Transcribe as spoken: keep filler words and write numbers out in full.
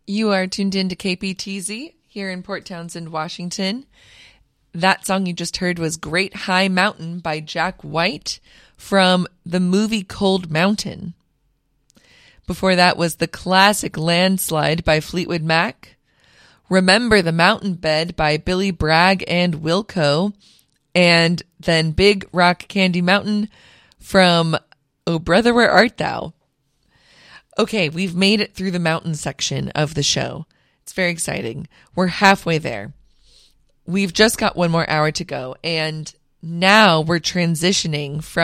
You are tuned in to K P T Z here in Port Townsend, Washington. That song you just heard was Great High Mountain by Jack White from the movie Cold Mountain. Before that was the classic Landslide by Fleetwood Mac. Remember the Mountain Bed by Billy Bragg and Wilco. And then Big Rock Candy Mountain from Oh Brother, Where Art Thou? Okay, we've made it through the mountain section of the show. It's very exciting. We're halfway there. We've just got one more hour to go, and now we're transitioning from